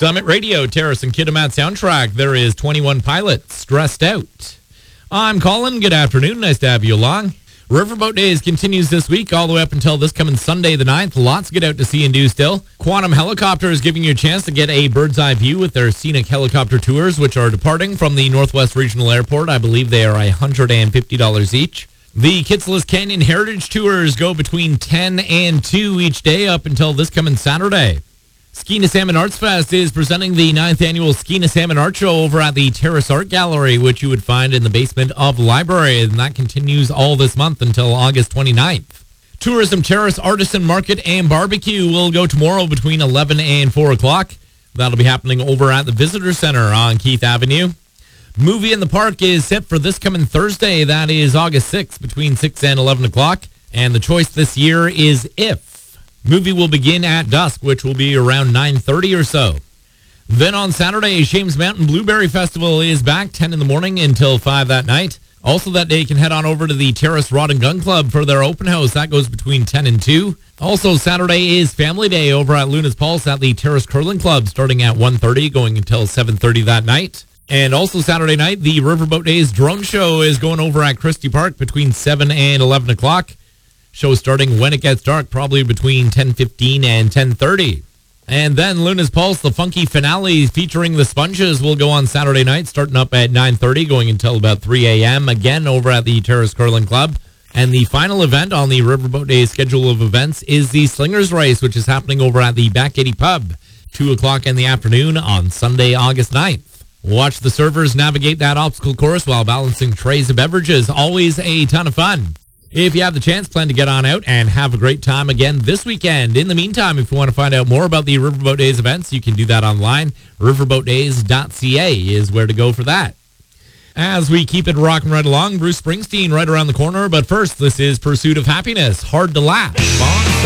Summit Radio, Terrace and Kitimat soundtrack. There is 21 Pilots, Stressed Out. I'm Colin. Good afternoon. Nice to have you along. Riverboat Days continues this week all the way up until this coming Sunday the 9th. Lots to get out to see and do still. Quantum Helicopter is giving you a chance to get a bird's eye view with their scenic helicopter tours, which are departing from the Northwest Regional Airport. I believe they are $150 each. The Kitsilus Canyon Heritage Tours go between 10 and 2 each day up until this coming Saturday. Skeena Salmon Arts Fest is presenting the 9th annual Skeena Salmon Art Show over at the Terrace Art Gallery, which you would find in the basement of the library, and that continues all this month until August 29th. Tourism Terrace Artisan Market and Barbecue will go tomorrow between 11 and 4 o'clock. That'll be happening over at the Visitor Center on Keith Avenue. Movie in the Park is set for this coming Thursday. That is August 6th between 6 and 11 o'clock, and the choice this year is If. Movie will begin at dusk, which will be around 9:30 or so. Then on Saturday, Shames Mountain Blueberry Festival is back 10 in the morning until 5 that night. Also that day, you can head on over to the Terrace Rod and Gun Club for their open house. That goes between 10 and 2. Also, Saturday is Family Day over at Luna's Pulse at the Terrace Curling Club, starting at 1:30, going until 7:30 that night. And also Saturday night, the Riverboat Days Drone Show is going over at Christie Park between 7 and 11 o'clock. Show starting when it gets dark, probably between 10:15 and 10:30. And then Luna's Pulse, the funky finale featuring the Sponges, will go on Saturday night, starting up at 9:30, going until about 3 a.m., again over at the Terrace Curling Club. And the final event on the Riverboat Days schedule of events is the Slingers Race, which is happening over at the Back 80 Pub, 2 o'clock in the afternoon on Sunday, August 9th. Watch the surfers navigate that obstacle course while balancing trays of beverages. Always a ton of fun. If you have the chance, plan to get on out and have a great time again this weekend. In the meantime, if you want to find out more about the Riverboat Days events, you can do that online. Riverboatdays.ca is where to go for that. As we keep it rocking right along, Bruce Springsteen right around the corner. But first, this is Pursuit of Happiness, Hard to Laugh.